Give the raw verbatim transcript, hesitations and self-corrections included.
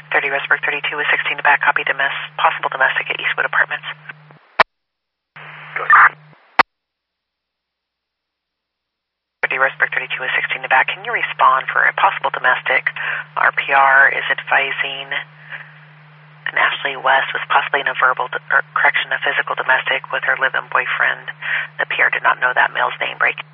thirty Roseburg thirty-two with sixteen to back. Copy domes- possible domestic at Eastwood Apartments. thirty Roseburg thirty-two with sixteen to back. Can you respond for a possible domestic? R P R is advising an Ashley West was possibly in a verbal, or correction, a physical domestic with her live-in boyfriend. The P R did not know that male's name. Break.